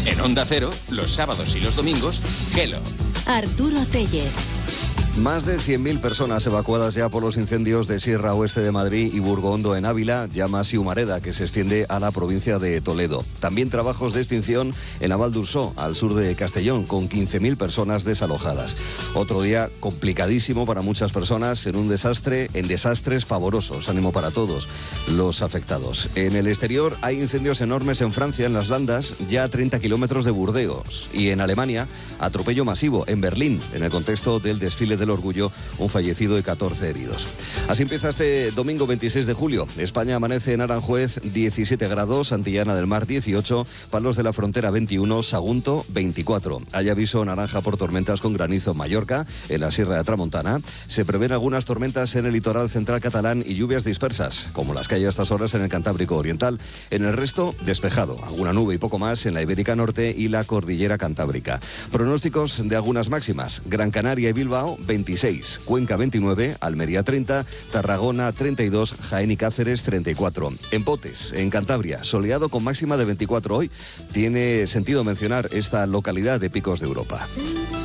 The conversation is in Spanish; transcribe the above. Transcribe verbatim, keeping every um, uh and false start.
En Onda Cero, los sábados y los domingos, Gelo. Arturo Tellez. Más de cien mil personas evacuadas ya por los incendios de Sierra Oeste de Madrid y Burgondo en Ávila, llamas y humareda que se extiende a la provincia de Toledo. También trabajos de extinción en la Val d'Ursó, al sur de Castellón, con quince mil personas desalojadas. Otro día complicadísimo para muchas personas en un desastre, en desastres pavorosos. Ánimo para todos los afectados. En el exterior hay incendios enormes en Francia, en las Landas, ya a treinta kilómetros de Burdeos. Y en Alemania, atropello masivo en Berlín, en el contexto del desfile de el orgullo, un fallecido y catorce heridos. Así empieza este domingo veintiséis de julio. España amanece en Aranjuez diecisiete grados, Santillana del Mar dieciocho, Palos de la Frontera veintiuno, Sagunto veinticuatro. Hay aviso naranja por tormentas con granizo en Mallorca, en la Sierra de Tramontana. Se prevén algunas tormentas en el litoral central catalán y lluvias dispersas, como las que hay a estas horas en el Cantábrico Oriental. En el resto, despejado. Alguna nube y poco más en la Ibérica Norte y la Cordillera Cantábrica. Pronósticos de algunas máximas. Gran Canaria y Bilbao, veintiséis, Cuenca veintinueve, Almería treinta, Tarragona treinta y dos, Jaén y Cáceres treinta y cuatro. En Potes, en Cantabria, soleado con máxima de veinticuatro hoy. Tiene sentido mencionar esta localidad de Picos de Europa.